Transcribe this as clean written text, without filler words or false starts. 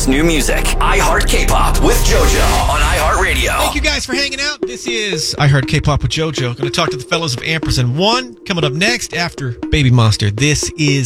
new music. iHeart K-Pop with JoJo on iHeartRadio. Thank you guys for hanging out. This is iHeart K-Pop with JoJo. Going to talk to the fellows of Ampersand 1 coming up next after Baby Monster. This is